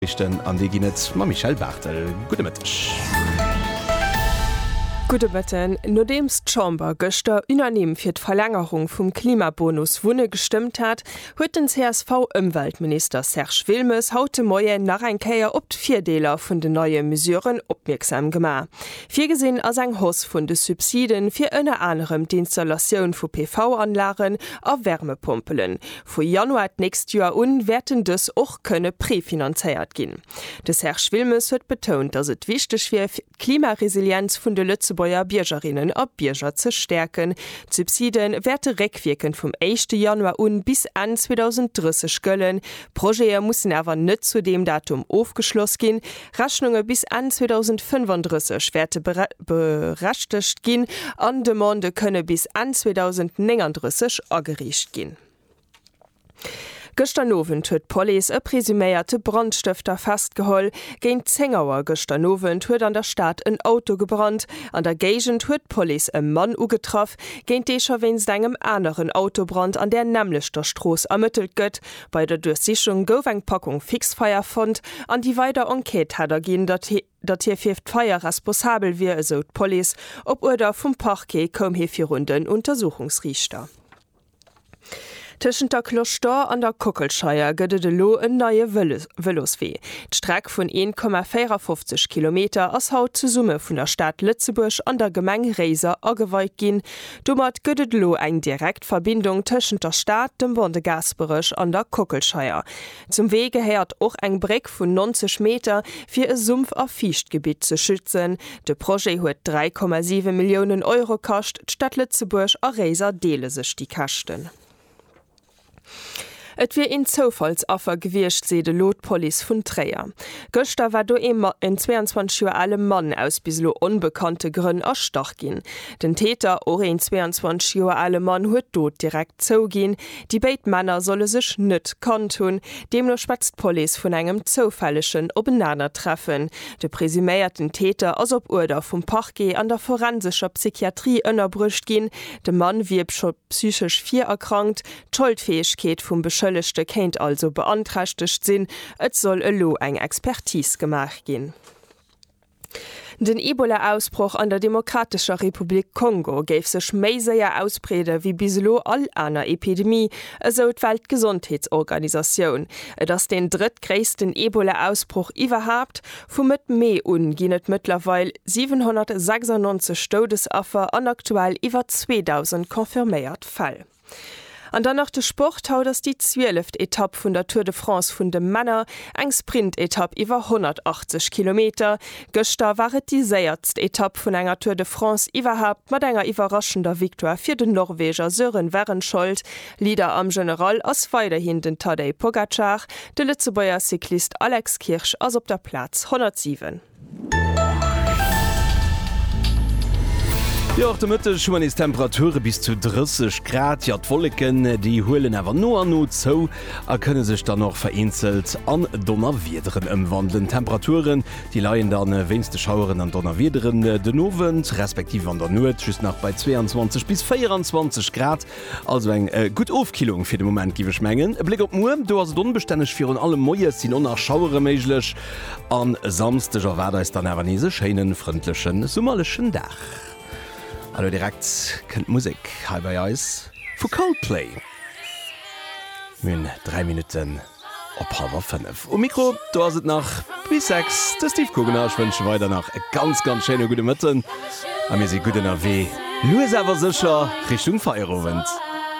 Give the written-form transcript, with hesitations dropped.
an die Ginet ma Michael Bartel. Gute Mittag. Gute Betten, no dems Chamber gëster unanim fir d'Verlängerung vum Klimabonus Wunne gestimmt hat, huet den CSV-Umweltminister Serge Wilmes haute Moie nach ein Käier op d'Vierdeler vun de neue Mesuren opmerksam gemar. Viergesinn as eng Hoss vun de Subsiden fir ënne anderem d'Installationun vu PV-Anlagen a Wärmepumpelen. Vo Januar nächst Jahr werden dës och könne präfinanzéiert ginn. De Serge Wilmes huet betont, dass et wichtech fir Klimaresilienz vun de Lützebäuer Biergerinnen a Bierger ze stärken. Subsiden werte Reckwirken vom 1. Januar bis an 2030 göllen. Projekte mussen aber nicht zu dem Datum aufgeschlossen gehen. Rechnungen bis an 2035 werte berechtigt gehen. An Demande könne bis an 2039 angerichtet gehen. Gestern huet Police e presüméierte Brandstifter festgeholl. Géint 10 Uhr gestern huet an der Stadt ein Auto gebrannt. An der Gegend huet Police e Mann ugetroff, géint decher wenn's engem anderen Autobrand an der nämlichter Stroos ermittelt gëtt. Bei der Durchsichung gouf eng Packung Fixfeier fand. An die weiter Enquete hat gin, dat hier fir d'Feier responsabel wie eso Police. Op Order vum Parquet kom hier 4 Runden Untersuchungsrichter. Tischen der Kloster an der Kockelscheier gëtt de lo en neue Veloswee. D'Streck vun 1,54 Kilometer ass haut zu Summe vun der Stadt Lützeburg an der Gemeng Reiser ageweit ginn. Dummer gëtt lo eng Direktverbindung tschen der Stadt dem Wandegasberech an der Kockelscheier. Zum Wege gehäert och eng Breck vun 90 Meter fir e Sumpf a Fichtgebiet ze schützen. De Projekt huet 3,7 Millionen Euro kascht. D'Stadt Lützeburg a Reiser deele sech die Kachten. Et wie in Zofallsaffer gewircht se de Lotpolice vun Träier. Göster war do immer en 22 Jahre alle Mann aus bislo unbekannte Grünn erstach gin. Den Täter or en 22 Jahre alle Mann huet dort direkt zogin. Die Beitmänner solle sech nett kantun, dem nur spatzt Police vun engem zofallischen Obenandertreffen. De presüméierten Täter as op Order vum Parquet an der forensischer Psychiatrie ënnerbrucht gin. De Mann wieb schon psychisch 4 erkrankt, Schuldfähigkeit vum Beschëlligte kennt also beantragtecht sinn, et soll elo eng Expertise gemacht gin. Den Ebola-Ausbruch an der Demokratischer Republik Kongo gäf sech méiseier Ausbrede wie biselo all aner Epidemie, eso d' Weltgesundheitsorganisation. Et ass den drittgréissten Ebola-Ausbruch iwwerhabt, vumit méi ginnet mittlerweile 796 Todesaffer an aktuell iwwer 2000 konfirméiert Fall. An dann noch de Sport haut ass die 12. Etappe vun der Tour de France vun de Männer, eng Sprint-Etappe iwwer 180 Kilometer. Göster waret die 6. Etappe vun enger Tour de France iwwerhabt mat enger iwwerraschender Viktoire fir den Norweger Søren Wærenschold. Lieder am General ass weiterhin den Tadej Pogacar, de Lützebäuer Cyklist Alex Kirsch ass op der Platz 107. Ja, der Mitte schon ist Temperatur bis zu 30 Grad. Ja, die Wolken, die holen aber nur an so, können sich dann noch vereinzelt an Donnerwiederen umwandeln. Temperaturen, die leihen dann wenigste Schauern an Donnerwiederen den Abend, respektive an der Nacht, just nach bei 22 bis 24 Grad. Also eine gute Aufkühlung für den Moment, gebe ich mengen. Ein Blick auf den Morgen, du hast unbeständig für alle Mäuse, sind auch noch Schauern möglich. Am Samstag Wetter ist dann aber nicht so schönen, freundlichen, sommerlichen Tag. Also direkt kennt Musik halb bei Eis für Coldplay. Min 3 Minuten op 4:30. Und Mikro, du hast es nach bis 6. Der Steve Kugener, ich wünsche weiter nach ganz schöne gute Mitten. Und wir sind gut in der W. Nur selber sicher Richtung Feierabend.